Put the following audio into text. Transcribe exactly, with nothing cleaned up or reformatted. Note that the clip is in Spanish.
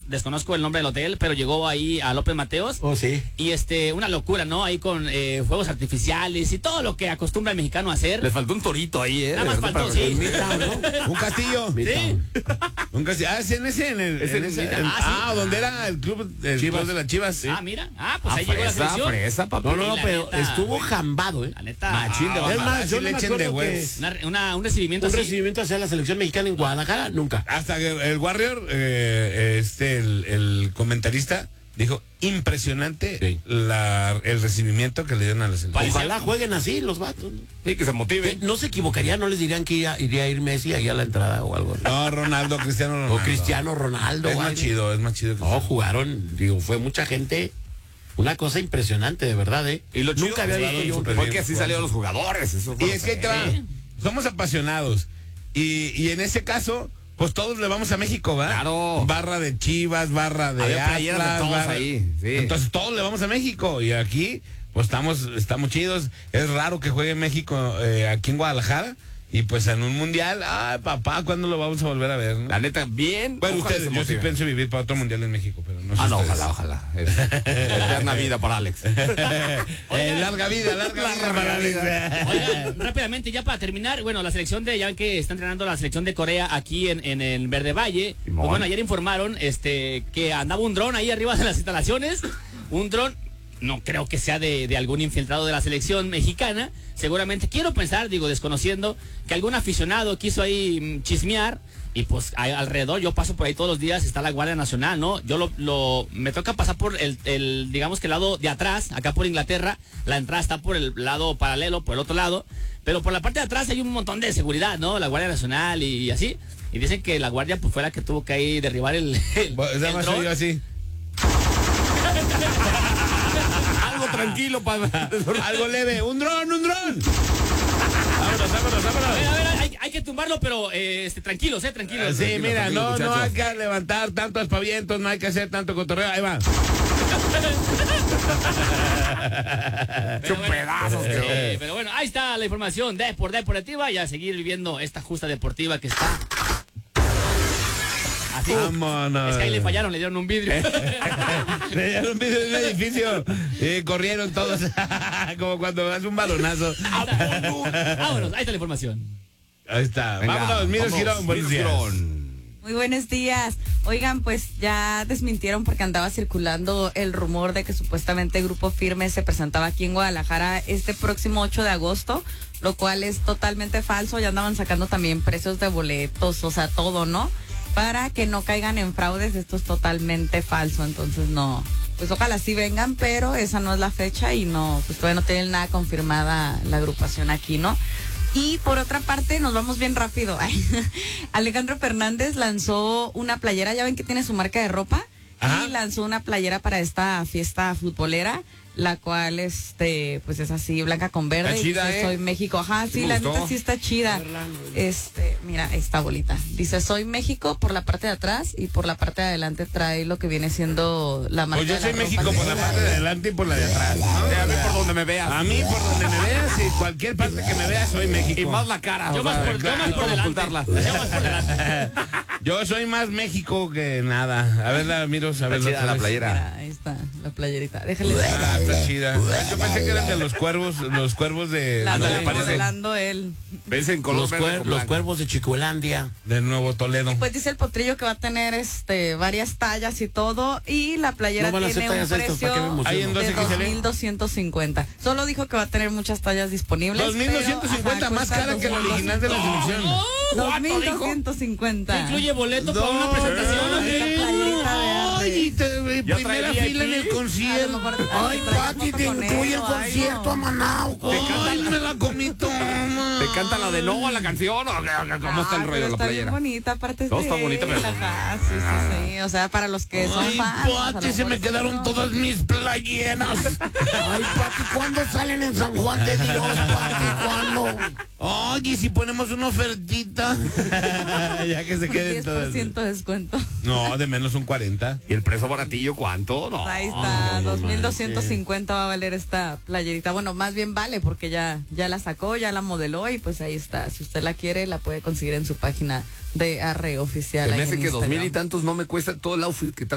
desconozco el nombre del hotel, pero llegó ahí a López Mateos. Oh, sí. Y este, una locura, ¿no? Ahí con eh, fuegos artificiales y todo lo que acostumbra el mexicano a hacer. Les faltó un torito ahí, ¿eh? Nada más faltó, sí. Midtown, ¿no? Un castillo. Sí. Un castillo. Ah, sí, en ese, en el. Es en en- ese- en- en- ah, ah, donde era el club, el Chivas. club de las Chivas. Ah, mira. Ah, pues Ah, ahí llegó la fresa, selección. fresa, papi. No, no, no, La pero neta, estuvo güey. jambado, ¿eh? La neta. Machín de Ah, banda. Es más, sí yo le no me echen de acuerdo que huevos. Una- una- un recibimiento un así. recibimiento hacia la selección mexicana en Guadalajara, nunca. Hasta que el Warrior, eh, este, el, el comentarista, dijo impresionante Sí. la, el recibimiento que le dieron a la selección. Parecía- Ojalá jueguen así los vatos. Sí, que se Que motive. no se equivocarían, no les dirían que iría, iría a ir Messi ahí a la entrada o algo. No, Ronaldo, Cristiano Ronaldo. O Cristiano Ronaldo. Es o más algo. chido, es más chido. que No, jugaron, digo, fue mucha gente. Una cosa impresionante, de verdad, ¿eh? Y lo chido Nunca había es visto que yo. súper Porque bien, así jugaron. salieron los jugadores. Eso Y es que ahí te va, somos apasionados. Y, y en ese caso, pues todos le vamos a México, ¿va? Claro. Barra de Chivas, barra de Había playeras de Atlas, todos barra- ahí, sí. Entonces todos le vamos a México. Y aquí, pues estamos, estamos chidos. Es raro que juegue México eh, aquí en Guadalajara. Y pues en un mundial, ay papá, ¿cuándo lo vamos a volver a ver? ¿no? La neta, bien. Bueno, ojalá ustedes, se yo sí motiven. pienso vivir para otro mundial en México, pero no sé. Ah, no, ustedes. ojalá, ojalá. Es- Eterna vida para Alex. Eh, larga vida, larga vida para Alex. Oigan, rápidamente, ya para terminar, bueno, la selección de, ya ven que está entrenando la selección de Corea aquí en, en el Verde Valle. Pues Simón. bueno, ayer informaron este que andaba un dron ahí arriba de las instalaciones. Un dron, no creo que sea de, de algún infiltrado de la selección mexicana. Seguramente, quiero pensar, digo, desconociendo, que algún aficionado quiso ahí mm, chismear. Y pues ahí alrededor, yo paso por ahí todos los días, está la Guardia Nacional, ¿no? Yo lo, lo me toca pasar por el, el, digamos que el lado de atrás, acá por Inglaterra, la entrada está por el lado paralelo, por el otro lado, pero por la parte de atrás hay un montón de seguridad, ¿no? La Guardia Nacional y, y así. Y dicen que la Guardia pues fue la que tuvo que ahí derribar el, el, Bueno, el esa más soy dron. yo así. Algo tranquilo para... Algo leve, un dron, un dron. Vámonos, vámonos, A ver, vámonos. a ver, hay, hay que tumbarlo, pero eh, este, tranquilos, eh, tranquilos. Sí, mira, tranquilo, no, no muchachos. hay que levantar tantos aspavientos, no hay que hacer tanto cotorreo. Ahí va. Pero bueno, pedazos, eh, quedó. pero bueno, ahí está la información de por Deportiva y a seguir viviendo esta justa deportiva que está. Así. Vámonos. Es que ahí le fallaron, le dieron un vidrio. Le dieron un video de un edificio y corrieron todos como cuando hace un balonazo. Vámonos, ahí está la información. Ahí está. Venga, Vámonos, Miros vámonos, Girón, buenos Miros días. Girón. Muy buenos días. Oigan, pues ya desmintieron porque andaba circulando el rumor de que supuestamente Grupo Firme se presentaba aquí en Guadalajara este próximo ocho de agosto, lo cual es totalmente falso. Ya andaban sacando también precios de boletos, o sea, todo, ¿no? Para que no caigan en fraudes, esto es totalmente falso, entonces no. Pues ojalá sí vengan, pero esa no es la fecha y no, pues todavía no tienen nada confirmada la agrupación aquí, ¿no? Y por otra parte, nos vamos bien rápido. Ay, Alejandro Fernández lanzó una playera, ya ven que tiene su marca de ropa, Ajá. y lanzó una playera para esta fiesta futbolera, la cual este pues es así, blanca con verde. Está chida, dice, ¿eh? Soy México. Ajá, sí, me la gustó. neta sí está chida. Este, mira, esta bolita. Dice, soy México por la parte de atrás y por la parte de adelante trae lo que viene siendo la marca Pues yo de soy la ropa. México por la parte de adelante y por la de atrás. A mí por donde me veas. A mí por donde me veas y cualquier parte que me veas soy México. Y más la cara. Yo o más sea, por, yo claro, más por ¿cómo delante. ocultarla? Yo más por delante. Yo soy más México que nada. A ver, la Miros, a ver. Está chida otra la vez. playera. Mira, ahí está, la playerita. Déjale. Ah, está chida. Yo pensé que eran de los cuervos, los cuervos de, La Ándale, anda parece. modelando él. Ves en color Los, verde cuer- con los blanco. cuervos de Chicuelandia. de Nuevo Toledo. Pues dice el potrillo que va a tener este varias tallas y todo, y la playera No van a hacer tiene un tallas estas, ¿para qué me precio Hay en emociono? dos de X dos L. mil doscientos cincuenta. Solo dijo que va a tener muchas tallas disponibles. dos mil doscientos cincuenta, pero, más ajá, cara que la cuesta original de la selección. dos mil doscientos cincuenta. Incluye boleto para una presentación. ¿o qué? Esta playerita verde. Ay, te- Ya primera traía fila en aquí. el A lo concierto. mejor Ay, trae Pati, foto te con incluye el él o algo. concierto a Manau. Ay, me la comí toma. ¿Te canta la de no a la canción o qué- cómo está el Ah, rollo pero de la está bien playera? bonita, aparte es No, de está bonita, él, pero- ajá, sí, sí, sí. O sea, para los que son Ay, fans. pues, a Pati, lo se mejor me es quedaron otro. todas mis playeras. Ay, Pati, ¿cuándo salen en San Juan de Dios, Pati? ¿Cuándo? Ay, ¿y si ponemos una ofertita? Ya que se queden diez por todas. ciento de descuento. No, de menos un cuarenta. ¿Y el precio baratillo cuánto? No. Ahí está, dos mil doscientos cincuenta va a valer esta playerita. Bueno, más bien vale porque ya, ya la sacó, ya la modeló y pues ahí está. Si usted la quiere, la puede conseguir en su página de Arre Oficial. Se ahí me hace en que dos mil y Instagram. tantos no me cuesta todo el outfit que trae.